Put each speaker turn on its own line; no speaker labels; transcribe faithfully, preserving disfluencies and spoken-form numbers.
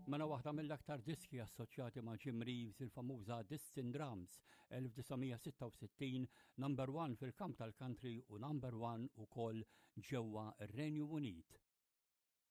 Mela waħda mill-aktar diski assoċjati ma' Jim Reeves il-famuża Distin Drums elf tisa' sitta u sittin, number one fil-kamp tal-country u number one ukoll ġewwa r-Renju Unit.